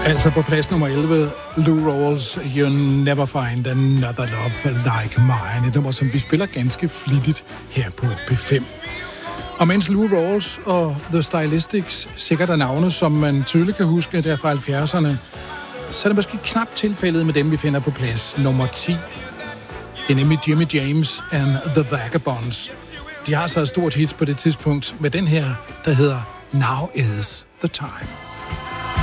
Altså på plads nummer 11, Lou Rawls, You'll Never Find Another Love Like Mine. Et nummer, som vi spiller ganske flittigt her på P5. Og mens Lou Rawls og The Stylistics sikkert er navne, som man tydeligt kan huske der fra 70'erne, så er det måske knap tilfældet med dem, vi finder på plads nummer 10. Det er nemlig Jimmy James and The Vagabonds. De har så et stort hit på det tidspunkt med den her, der hedder Now Is The Time.